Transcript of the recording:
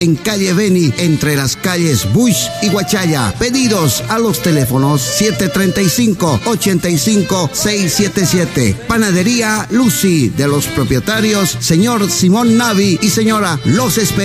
en calle Beni, entre las calles Bush y Guachaya. Pedidos a los teléfonos 735-85-677. Panadería Lucy, de los propietarios señor Simón Navi y señora Los Espe